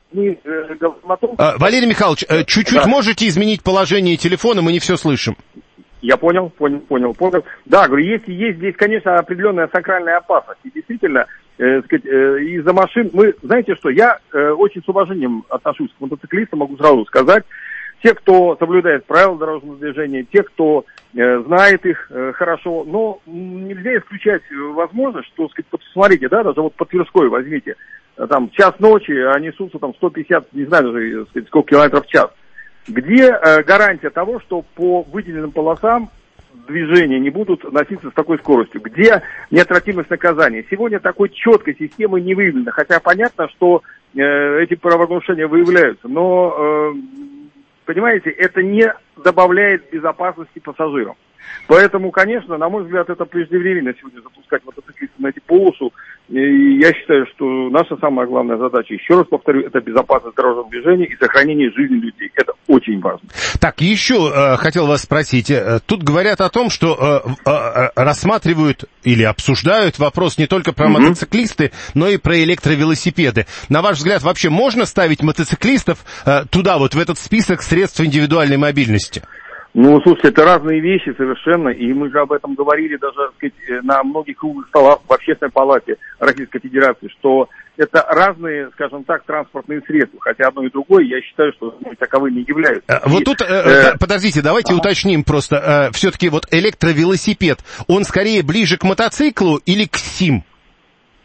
Валерий Михайлович, чуть-чуть можете изменить положение телефона, мы не все слышим. Я понял. Да, говорю, есть здесь, конечно, определенная сакральная опасность. И действительно, из-за машин, знаете что, я очень с уважением отношусь к мотоциклистам, могу сразу сказать. Те, кто соблюдает правила дорожного движения, те, кто знает их хорошо, но нельзя исключать возможность, что, посмотрите, да, даже вот по Тверской возьмите, там, час ночи, а несутся там 150, не знаю даже, сколько километров в час. Где гарантия того, что по выделенным полосам движения не будут носиться с такой скоростью? Где неотвратимость наказания? Сегодня такой четкой системы не выявлено, хотя понятно, что эти правонарушения выявляются, но... Понимаете, это не добавляет безопасности пассажирам. Поэтому, конечно, на мой взгляд, это преждевременно сегодня запускать мотоциклистов на эти полосу. И я считаю, что наша самая главная задача, еще раз повторю, это безопасность дорожного движения и сохранение жизни людей. Это очень важно. Так, еще хотел вас спросить. Тут говорят о том, что рассматривают или обсуждают вопрос не только про мотоциклисты, но и про электровелосипеды. На ваш взгляд, вообще можно ставить мотоциклистов туда, вот в этот список средств индивидуальной мобильности? Ну, слушайте, это разные вещи совершенно, и мы же об этом говорили даже, так сказать, на многих круглых столах в Общественной палате Российской Федерации, что это разные, скажем так, транспортные средства, хотя одно и другое, я считаю, что таковыми являются. Вот тут, подождите, давайте уточним просто, все-таки вот электровелосипед, он скорее ближе к мотоциклу или к СИМ?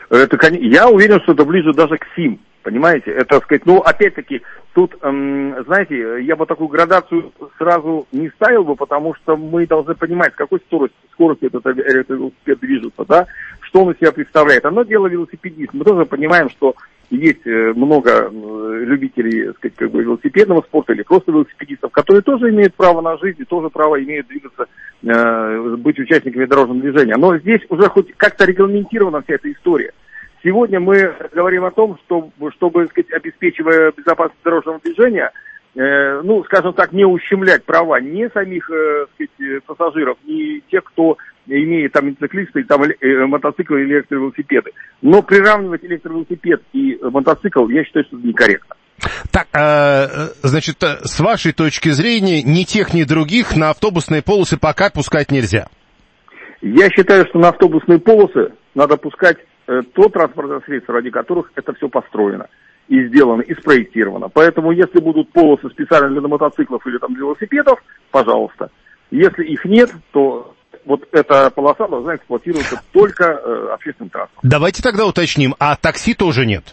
я уверен, что это ближе даже к СИМ. Понимаете, это, так сказать, ну, опять-таки, тут, знаете, я бы такую градацию сразу не ставил бы, потому что мы должны понимать, с какой скоростью этот электровелосипед движется, да, что он из себя представляет. Одно дело велосипедист. Мы тоже понимаем, что есть много любителей, так сказать, как бы велосипедного спорта или просто велосипедистов, которые тоже имеют право на жизнь и тоже право имеют двигаться, быть участниками дорожного движения. Но здесь уже хоть как-то регламентирована вся эта история. Сегодня мы говорим о том, чтобы, так сказать, обеспечивая безопасность дорожного движения, ну, скажем так, не ущемлять права ни самих, так сказать, пассажиров, ни тех, кто имеет там мотоциклисты, там мотоциклы и электровелосипеды. Но приравнивать электровелосипед и мотоцикл, я считаю, что это некорректно. Так, значит, с вашей точки зрения, ни тех, ни других на автобусные полосы пока пускать нельзя? Я считаю, что на автобусные полосы надо пускать то транспортное средство, ради которых это все построено, и сделано, и спроектировано. Поэтому, если будут полосы специально для мотоциклов или там для велосипедов, пожалуйста. Если их нет, то вот эта полоса должна эксплуатироваться только общественным транспортом. Давайте тогда уточним, а такси тоже нет?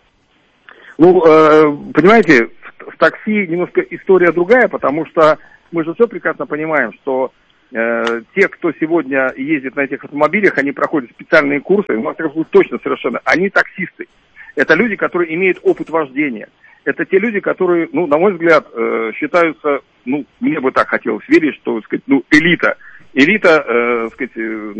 Ну, понимаете, в такси немножко история другая, потому что мы же все прекрасно понимаем, что те, кто сегодня ездит на этих автомобилях, они проходят специальные курсы, у нас точно совершенно, они таксисты. Это люди, которые имеют опыт вождения. Это те люди, которые, ну, на мой взгляд, считаются, ну, мне бы так хотелось верить, что, так сказать, ну, элита, так сказать,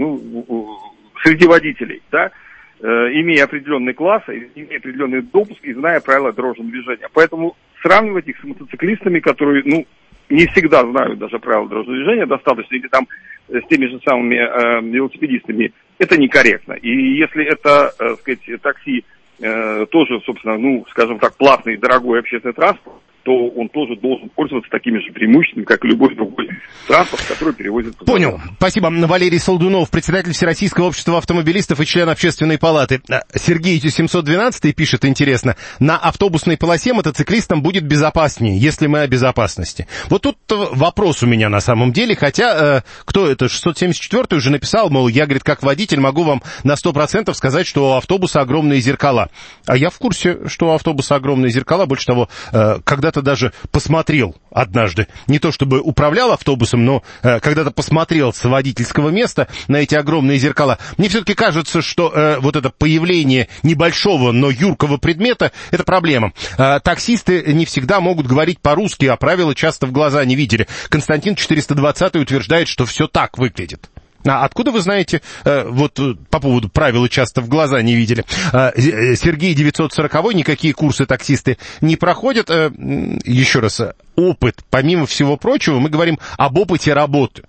ну, среди водителей, да, имея определенный класс, имея определенный допуск и зная правила дорожного движения. Поэтому сравнивать их с мотоциклистами, которые, ну, не всегда знают даже правила дорожного движения достаточно, или там с теми же самыми велосипедистами, это некорректно. И если это, так сказать, такси тоже, собственно, ну, скажем так, платный и дорогой общественный транспорт, то он тоже должен пользоваться такими же преимуществами, как и любой другой транспорт, который перевозит... Понял. Спасибо. Валерий Солдунов, председатель Всероссийского общества автомобилистов и член Общественной палаты. Сергей 712 пишет, интересно, на автобусной полосе мотоциклистам будет безопаснее, если мы о безопасности. Вот тут вопрос у меня на самом деле, хотя, кто это, 674 уже написал, мол, я, говорит, как водитель могу вам на 100% сказать, что у автобуса огромные зеркала. А я в курсе, что у автобуса огромные зеркала, больше того, когда-то даже посмотрел однажды, не то чтобы управлял автобусом, но когда-то посмотрел с водительского места на эти огромные зеркала. Мне все-таки кажется, что вот это появление небольшого, но юркого предмета — это проблема. Таксисты не всегда могут говорить по-русски, а правила часто в глаза не видели. Константин 420 утверждает, что все так выглядит. А откуда вы знаете, вот по поводу правил часто в глаза не видели? Сергей 940, никакие курсы таксисты не проходят. Еще раз, опыт, помимо всего прочего, мы говорим об опыте работы.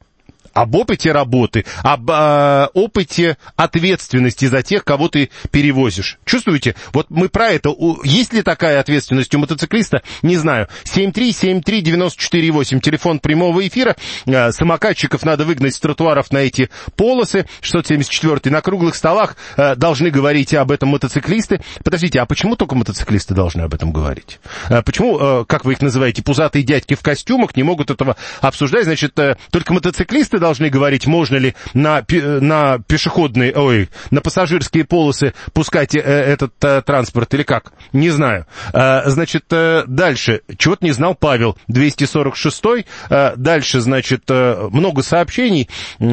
Об опыте работы, об опыте ответственности за тех, кого ты перевозишь. Чувствуете? Вот мы про это. Есть ли такая ответственность у мотоциклиста? Не знаю. 7373948, телефон прямого эфира. Самокатчиков надо выгнать с тротуаров на эти полосы. 674. На круглых столах должны говорить об этом мотоциклисты. Подождите, а почему только мотоциклисты должны об этом говорить? Почему, как вы их называете, пузатые дядьки в костюмах не могут этого обсуждать? Значит, только мотоциклисты должны говорить, можно ли на пешеходные, на пассажирские полосы пускать этот транспорт или как? Не знаю. Значит, дальше. Чего-то не знал Павел, 246-й. Дальше, значит, много сообщений.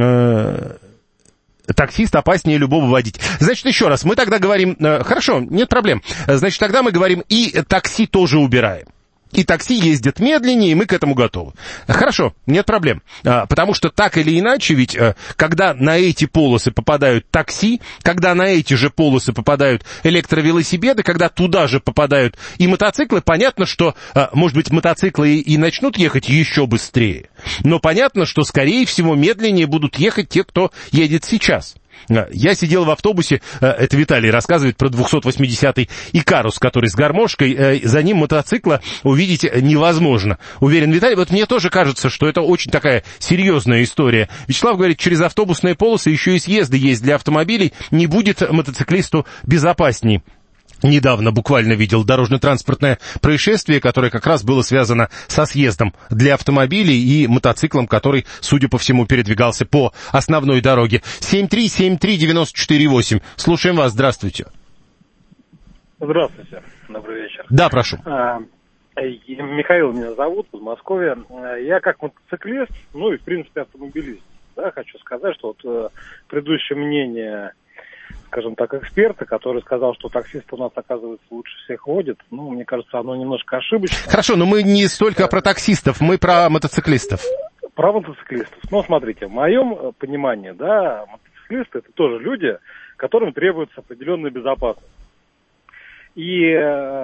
Таксист опаснее любого водителя. Значит, еще раз, мы тогда говорим... Хорошо, нет проблем. Значит, тогда мы говорим, и такси тоже убираем. И такси ездят медленнее, и мы к этому готовы. Хорошо, нет проблем. Потому что так или иначе, ведь когда на эти полосы попадают такси, когда на эти же полосы попадают электровелосипеды, когда туда же попадают и мотоциклы, понятно, что, может быть, мотоциклы и начнут ехать еще быстрее. Но понятно, что, скорее всего, медленнее будут ехать те, кто едет сейчас. Я сидел в автобусе, это Виталий рассказывает про 280-й Икарус, который с гармошкой, за ним мотоцикла увидеть невозможно. Уверен, Виталий, вот мне тоже кажется, что это очень такая серьезная история. Вячеслав говорит, через автобусные полосы еще и съезды есть для автомобилей, не будет мотоциклисту безопасней. недавно буквально видел дорожно-транспортное происшествие, которое как раз было связано со съездом для автомобилей и мотоциклом, который, судя по всему, передвигался по основной дороге. 7373948. Слушаем вас. Здравствуйте. Здравствуйте. Добрый вечер. Да, прошу. Михаил меня зовут, Подмосковье. Я как мотоциклист, ну и, в принципе, автомобилист, да, хочу сказать, что вот предыдущее мнение, скажем так, эксперта, который сказал, что таксист у нас, оказывается, лучше всех водит, ну, мне кажется, оно немножко ошибочно. Хорошо, но мы не столько про таксистов, мы про мотоциклистов. Про мотоциклистов. Ну, смотрите, в моем понимании, да, мотоциклисты — это тоже люди, которым требуется определенная безопасность. И,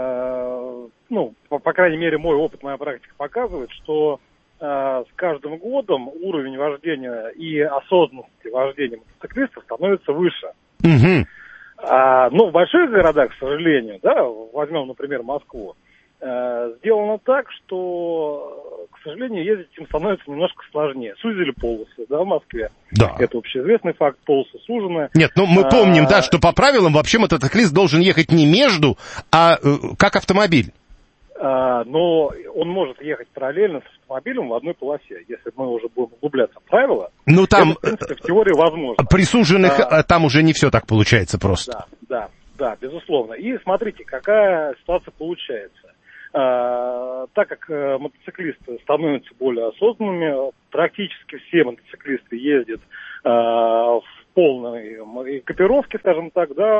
ну, по крайней мере, мой опыт, моя практика показывает, что с каждым годом уровень вождения и осознанности вождения мотоциклистов становится выше. Угу. Но в больших городах, к сожалению, да, возьмем, например, Москву, сделано так, что, к сожалению, ездить им становится немножко сложнее. Сузили полосы, да, в Москве. Да. Это общеизвестный факт, полосы сужены. Нет, ну мы помним, да, что по правилам вообще мотоциклист должен ехать не между, а как автомобиль. Но он может ехать параллельно с автомобилем в одной полосе, если мы уже будем углубляться в правила. Ну там, это, в принципе, в теории возможно. При суженных там уже не все так получается просто. Да, безусловно. И смотрите, какая ситуация получается. Так как мотоциклисты становятся более осознанными, практически все мотоциклисты ездят в полной экипировке, скажем так, да.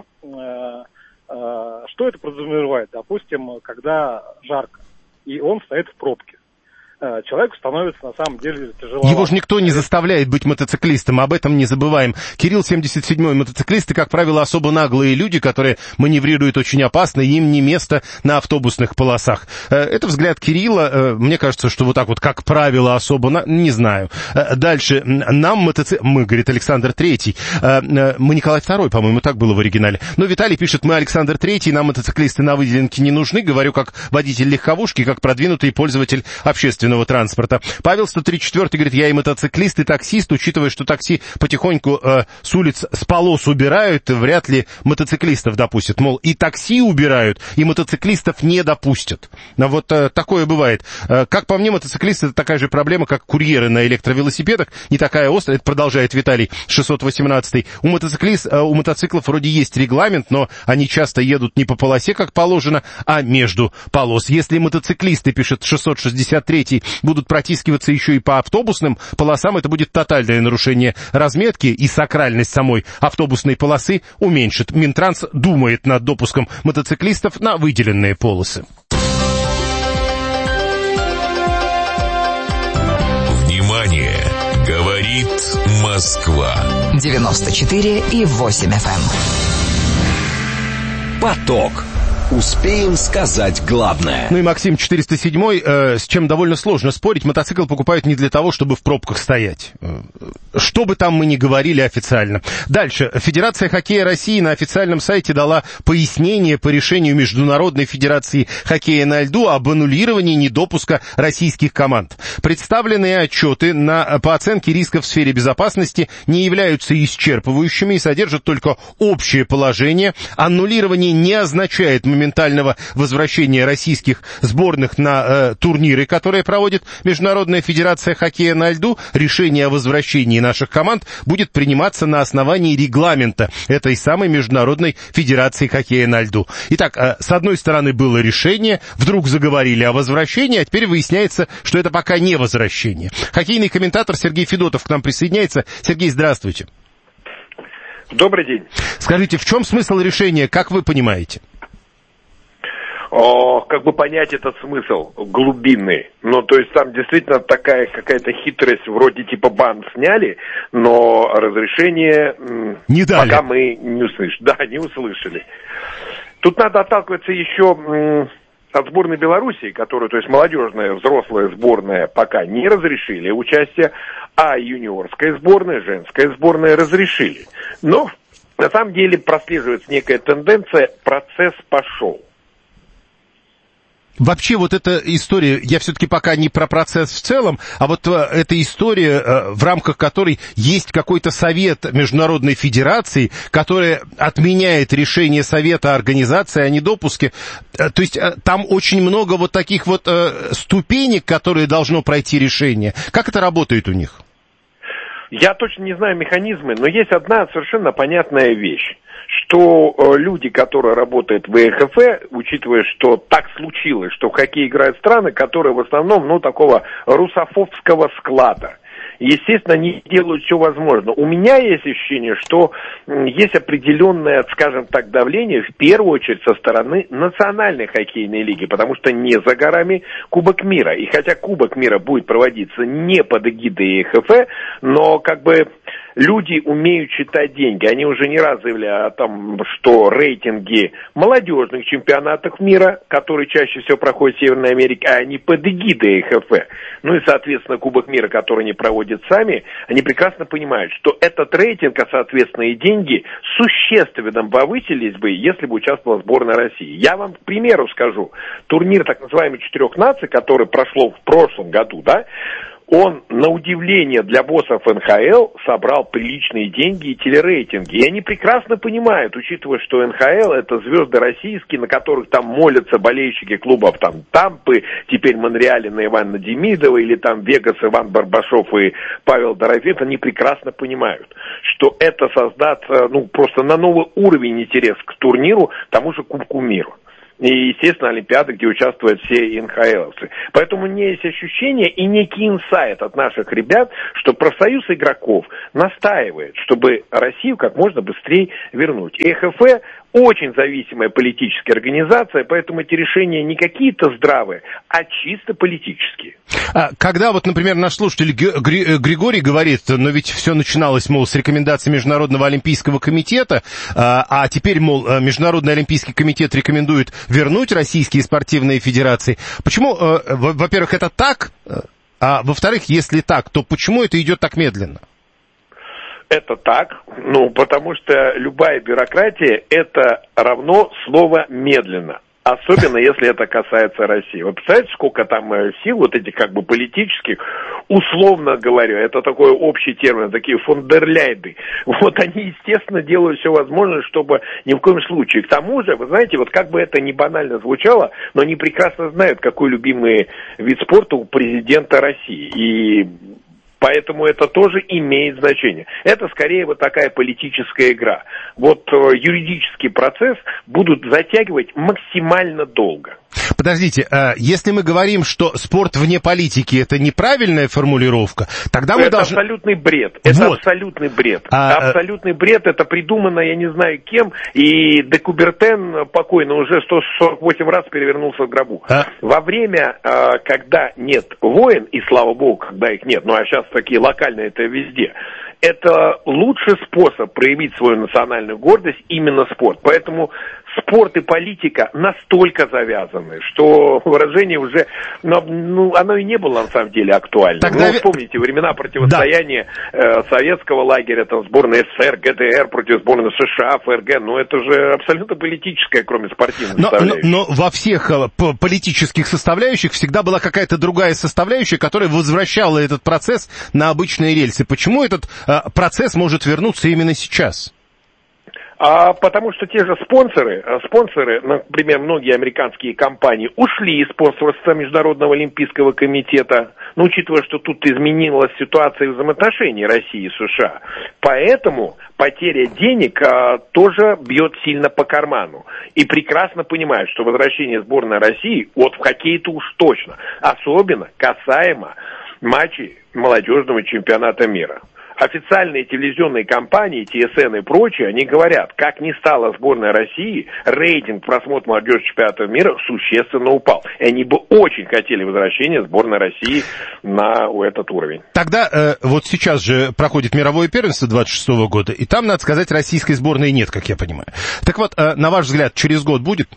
Что это подразумевает? Допустим, когда жарко, и он стоит в пробке. Человеку становится на самом деле тяжело. Его же никто не заставляет быть мотоциклистом, об этом не забываем. Кирилл 77-й, мотоциклисты, как правило, особо наглые люди, которые маневрируют очень опасно, им не место на автобусных полосах. Это взгляд Кирилла. Мне кажется, что вот так вот, как правило, особо... Не знаю. Дальше. Нам мы, говорит Александр Третий. Мы Николай II, по-моему, так было в оригинале. Но Виталий пишет, мы Александр Третий, нам мотоциклисты на выделенке не нужны. Говорю, как водитель легковушки, как продвинутый пользователь общественного транспорта. Павел 134 говорит, я и мотоциклист, и таксист, учитывая, что такси потихоньку с улиц с полос убирают, вряд ли мотоциклистов допустят. Мол, и такси убирают, и мотоциклистов не допустят. Вот такое бывает. Как по мне, мотоциклисты — это такая же проблема, как курьеры на электровелосипедах, не такая острая, это продолжает Виталий 618. У мотоциклов вроде есть регламент, но они часто едут не по полосе, как положено, а между полос. Если мотоциклисты, пишет 663, будут протискиваться еще и по автобусным полосам, это будет тотальное нарушение разметки, и сакральность самой автобусной полосы уменьшит. Минтранс думает над допуском мотоциклистов на выделенные полосы. Внимание! Говорит Москва. 94,8 FM. Поток. Успеем сказать главное. Ну и Максим 407-й, с чем довольно сложно спорить, мотоцикл покупают не для того, чтобы в пробках стоять. Что бы там мы ни говорили официально. Дальше. Федерация хоккея России на официальном сайте дала пояснение по решению Международной федерации хоккея на льду об аннулировании недопуска российских команд. Представленные отчеты по оценке рисков в сфере безопасности не являются исчерпывающими и содержат только общее положение. Аннулирование не означает моментального возвращения российских сборных на турниры, которые проводит Международная федерация хоккея на льду. Решение о возвращении наших команд будет приниматься на основании регламента этой самой Международной федерации хоккея на льду. Итак, с одной стороны было решение, вдруг заговорили о возвращении, а теперь выясняется, что это пока не возвращение. Хоккейный комментатор Сергей Федотов к нам присоединяется. Сергей, здравствуйте. Добрый день. Скажите, в чем смысл решения, как вы понимаете? Как бы понять этот смысл глубинный. Ну, то есть там действительно такая какая-то хитрость, вроде типа бан сняли, но разрешение не дали. Пока мы не услышали. Да, не услышали. Тут надо отталкиваться еще от сборной Белоруссии, которую, то есть молодежная, взрослая сборная пока не разрешили участие, а юниорская сборная, женская сборная разрешили. Но на самом деле прослеживается некая тенденция, процесс пошел. Вообще вот эта история, я все-таки пока не про процесс в целом, а вот эта история, в рамках которой есть какой-то совет Международной Федерации, который отменяет решение Совета Организации о недопуске. То есть там очень много вот таких вот ступенек, которые должно пройти решение. Как это работает у них? Я точно не знаю механизмы, но есть одна совершенно понятная вещь, что люди, которые работают в ИХФ, учитывая, что так случилось, что в хоккей играют страны, которые в основном, такого русофобского склада. Естественно, они делают все возможное. У меня есть ощущение, что есть определенное, скажем так, давление, в первую очередь, со стороны национальной хоккейной лиги, потому что не за горами Кубок мира. И хотя Кубок мира будет проводиться не под эгидой ИХФ, но люди умеют считать деньги. Они уже не раз заявляли о том, что рейтинги молодежных чемпионатов мира, которые чаще всего проходят в Северной Америке, а они под эгидой ИХФ. И, соответственно, Кубок мира, который они проводят сами, они прекрасно понимают, что этот рейтинг, а, соответственно, и деньги существенно повысились бы, если бы участвовала сборная России. Я вам, к примеру, скажу. Турнир так называемый 4 наций, который прошел в прошлом году, он, на удивление для боссов НХЛ, собрал приличные деньги и телерейтинги. И они прекрасно понимают, учитывая, что НХЛ — это звезды российские, на которых там молятся болельщики клубов Тампы, теперь Монреаля на Ивана Демидова, или Вегас Иван Барбашов и Павел Дорофеев, они прекрасно понимают, что это создаст просто на новый уровень интерес к турниру, к тому же Кубку мира. И, естественно, Олимпиада, где участвуют все НХЛовцы. Поэтому у меня есть ощущение и некий инсайт от наших ребят, что профсоюз игроков настаивает, чтобы Россию как можно быстрее вернуть. ИХФ очень зависимая политическая организация, поэтому эти решения не какие-то здравые, а чисто политические. Когда например, наш слушатель Григорий говорит, но ведь все начиналось, с рекомендаций Международного олимпийского комитета, а теперь, Международный олимпийский комитет рекомендует вернуть российские спортивные федерации. Почему, во-первых, это так, а во-вторых, если так, то почему это идет так медленно? Это так, потому что любая бюрократия — это равно слово «медленно». Особенно, если это касается России. Вы представляете, сколько там сил этих политических, условно говоря, это такой общий термин, такие фондерляйды. Они, естественно, делают все возможное, чтобы ни в коем случае. К тому же, вы знаете, как бы это ни банально звучало, но они прекрасно знают, какой любимый вид спорта у президента России. И поэтому это тоже имеет значение. Это скорее такая политическая игра. Юридический процесс будут затягивать максимально долго. Подождите, если мы говорим, что спорт вне политики — это неправильная формулировка, тогда мы должны... Это абсолютный бред. Это абсолютный бред. Абсолютный бред, это придумано, я не знаю кем, и де Кубертен покойно уже 148 раз перевернулся в гробу. Во время, когда нет войн, и слава богу, когда их нет, а сейчас такие локальные, это везде, это лучший способ проявить свою национальную гордость именно спорт. Поэтому спорт и политика настолько завязаны, что выражение уже, оно и не было на самом деле актуальным. Тогда... Вспомните времена противостояния советского лагеря, сборной СССР, ГДР против сборной США, ФРГ, это же абсолютно политическое, кроме спортивной составляющей. Но во всех политических составляющих всегда была какая-то другая составляющая, которая возвращала этот процесс на обычные рельсы. Почему этот процесс может вернуться именно сейчас? Потому что те же спонсоры, например, многие американские компании ушли из спонсорства Международного олимпийского комитета, учитывая, что тут изменилась ситуация взаимоотношений России и США. Поэтому потеря денег тоже бьет сильно по карману. И прекрасно понимают, что возвращение сборной России, в хоккее-то уж точно, особенно касаемо матчей молодежного чемпионата мира. Официальные телевизионные компании, ТСН и прочие, они говорят, как ни стала сборная России, рейтинг просмотра молодежи чемпионата мира существенно упал. И они бы очень хотели возвращения сборной России на этот уровень. Тогда сейчас же проходит мировое первенство 26-го года, и там, надо сказать, российской сборной нет, как я понимаю. Так вот, на ваш взгляд, через год будет?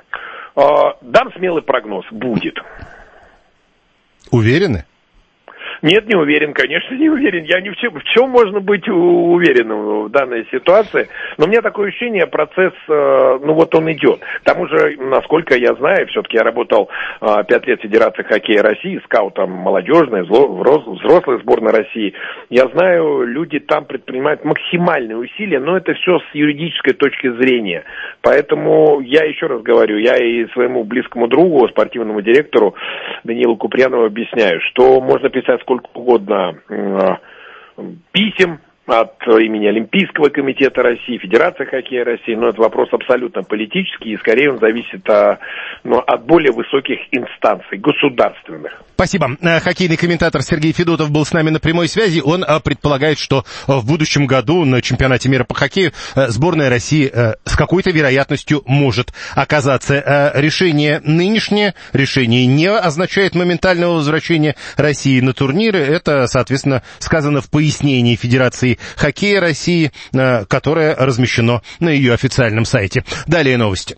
Дам смелый прогноз. Будет. Уверены? Нет, не уверен, конечно, не уверен. Я ни в чем можно быть уверенным в данной ситуации. Но у меня такое ощущение, процесс, он идет. К тому же, насколько я знаю, все-таки я работал 5 лет в Федерации хоккея России, скаутом молодежной, взрослой сборной России. Я знаю, люди там предпринимают максимальные усилия, но это все с юридической точки зрения. Поэтому я еще раз говорю, я и своему близкому другу, спортивному директору Даниилу Куприянову объясняю, что можно писать сколько угодно писем от имени Олимпийского комитета России, Федерации хоккея России, но это вопрос абсолютно политический, и скорее он зависит от более высоких инстанций, государственных. Спасибо. Хоккейный комментатор Сергей Федотов был с нами на прямой связи. Он предполагает, что в будущем году на чемпионате мира по хоккею сборная России с какой-то вероятностью может оказаться. Решение нынешнее, решение не означает моментального возвращения России на турниры. Это, соответственно, сказано в пояснении Федерации хоккея России, которое размещено на ее официальном сайте. Далее новости.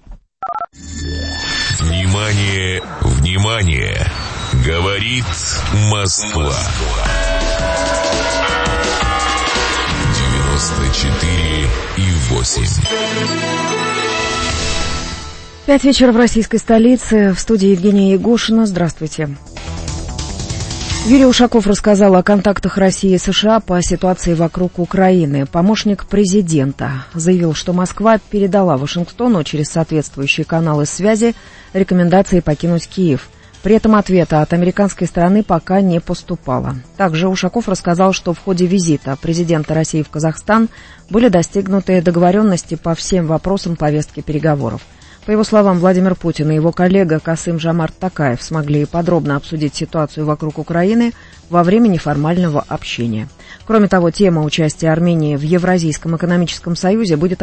Внимание, внимание! Говорит Москва. 94,8. 5 вечера в российской столице. В студии Евгения Егошина. Здравствуйте. Юрий Ушаков рассказал о контактах России и США по ситуации вокруг Украины. Помощник президента заявил, что Москва передала Вашингтону через соответствующие каналы связи рекомендации покинуть Киев. При этом ответа от американской стороны пока не поступало. Также Ушаков рассказал, что в ходе визита президента России в Казахстан были достигнуты договоренности по всем вопросам повестки переговоров. По его словам, Владимир Путин и его коллега Касым-Жомарт Токаев смогли подробно обсудить ситуацию вокруг Украины во время неформального общения. Кроме того, тема участия Армении в Евразийском экономическом союзе будет